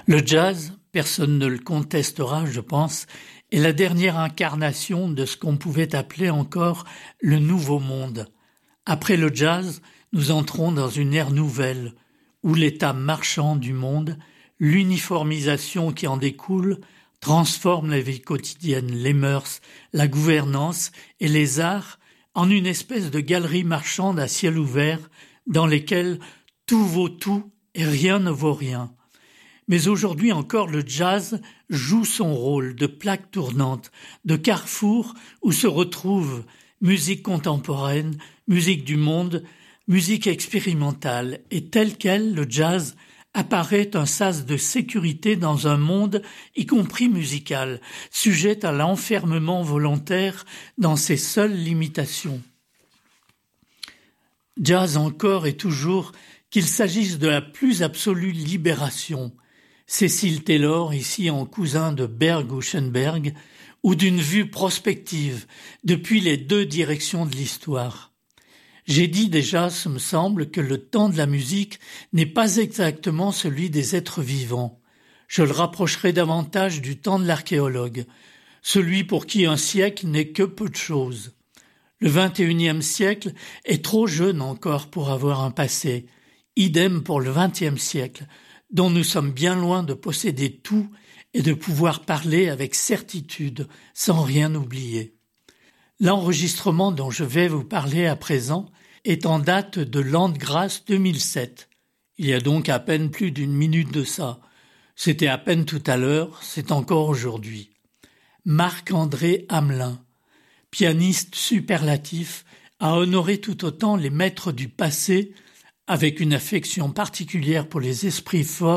Le jazz, personne ne le contestera, je pense, est la dernière incarnation de ce qu'on pouvait appeler encore le nouveau monde. Après le jazz, nous entrons dans une ère nouvelle, où l'état marchand du monde, l'uniformisation qui en découle, transforme la vie quotidienne, les mœurs, la gouvernance et les arts en une espèce de galerie marchande à ciel ouvert dans lesquelles tout vaut tout et rien ne vaut rien. Mais aujourd'hui encore, le jazz joue son rôle de plaque tournante, de carrefour où se retrouvent musique contemporaine, musique du monde, musique expérimentale. Et tel quel, le jazz apparaît un sas de sécurité dans un monde, y compris musical, sujet à l'enfermement volontaire dans ses seules limitations. Jazz encore et toujours, qu'il s'agisse de la plus absolue libération, Cecil Taylor, ici en cousin de Berg ou Schoenberg, ou d'une vue prospective depuis les deux directions de l'histoire. J'ai dit déjà, ce me semble, que le temps de la musique n'est pas exactement celui des êtres vivants. Je le rapprocherai davantage du temps de l'archéologue, celui pour qui un siècle n'est que peu de choses. Le 21e siècle est trop jeune encore pour avoir un passé. Idem pour le 20e siècle, dont nous sommes bien loin de posséder tout et de pouvoir parler avec certitude, sans rien oublier. L'enregistrement dont je vais vous parler à présent est en date de l'an de grâce 2007. Il y a donc à peine plus d'une minute de ça. C'était à peine tout à l'heure, c'est encore aujourd'hui. Marc-André Hamelin, pianiste superlatif, a honoré tout autant les maîtres du passé avec une affection particulière pour les esprits forts